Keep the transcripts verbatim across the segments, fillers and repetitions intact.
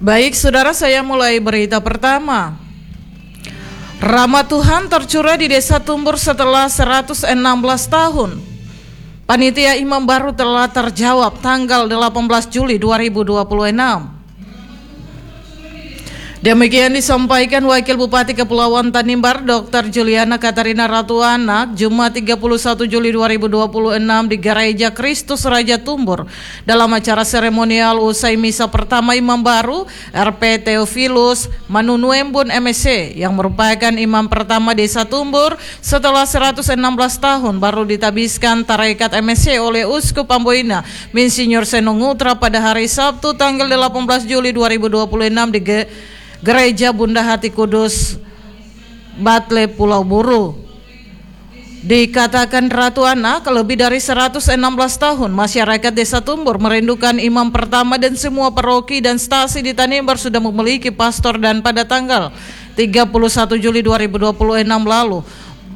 Baik saudara, saya mulai berita pertama. Rahmat Tuhan tercurah di Desa Tumbur setelah seratus enam belas tahun. Panitia imam baru telah terjawab tanggal delapan belas Juli dua ribu dua puluh enam. Demikian disampaikan Wakil Bupati Kepulauan Tanimbar Doktor Juliana Katarina Ratuanak Jumat tiga puluh satu Juli dua ribu dua puluh enam di Gereja Kristus Raja Tumbur dalam acara seremonial usai misa pertama imam baru R P Theophilus Manunuembun M C yang merupakan imam pertama Desa Tumbur setelah seratus enam belas tahun baru ditabiskan tarekat M C oleh Uskup Amboina Monsinyur Senongutra pada hari Sabtu tanggal delapan belas Juli dua ribu dua puluh enam di Ge Gereja Bunda Hati Kudus Batle Pulau Buru. Dikatakan Ratu Anak, lebih dari seratus enam belas tahun masyarakat Desa Tumbur merindukan imam pertama dan semua paroki dan stasi di Tanimbar sudah memiliki pastor, dan pada tanggal tiga puluh satu Juli dua ribu dua puluh enam lalu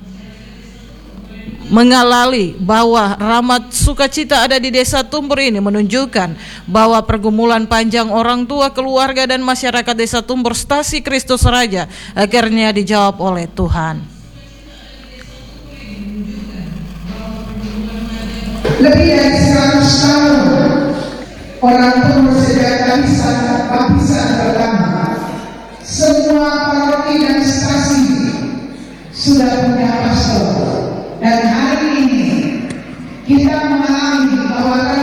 mengalami bahwa rahmat sukacita ada di Desa Tumbur ini menunjukkan bahwa pergumulan panjang orang tua, keluarga dan masyarakat Desa Tumbur Stasi Kristus Raja akhirnya dijawab oleh Tuhan. Lebih dari seratus tahun orang Tumbur sejak lapisan lapisan pertama, semua paroki dan stasi sudah punya pastor. Dan hari ini kita mengalami bahwa